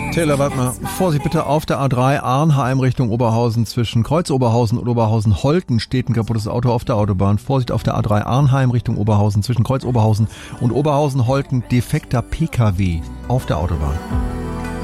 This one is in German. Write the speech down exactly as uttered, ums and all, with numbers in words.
Taylor, warte mal. Vorsicht bitte, auf der A drei Arnheim Richtung Oberhausen zwischen Kreuz Oberhausen und Oberhausen-Holten steht ein kaputtes Auto auf der Autobahn. Vorsicht auf der A drei Arnheim Richtung Oberhausen zwischen Kreuz Oberhausen und Oberhausen-Holten defekter P K W auf der Autobahn.